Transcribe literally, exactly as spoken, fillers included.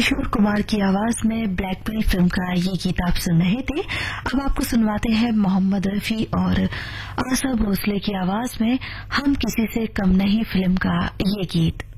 किशोर कुमार की आवाज में ब्लैकमेल फिल्म का ये गीत आप सुन रहे थे। अब आपको सुनवाते हैं मोहम्मद रफी और आशा भोसले की आवाज में हम किसी से कम नहीं फिल्म का ये गीत।